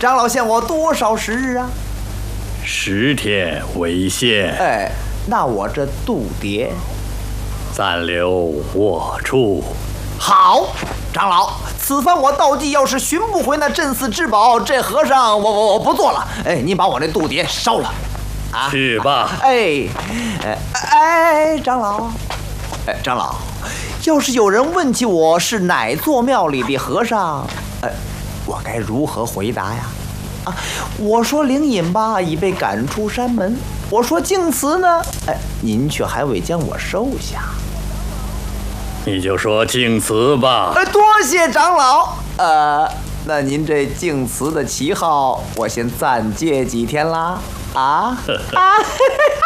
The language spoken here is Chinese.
长老限我多少时日啊 ？10天为限。 哎，那我这度牒暂留我处。 好，长老，此番我道济要是寻不回那镇寺之宝，这和尚我不做了。哎，您把我那度牒烧了。啊， 去吧。 长老，长老，要是有人问起我是哪座庙里的和尚，我该如何回答呀？啊，我说灵隐吧，已被赶出山门；我说净慈呢，您却还未将我收下。 你就说净慈吧。 多谢长老。那您这净慈的旗号，我先暂借几天啦。啊。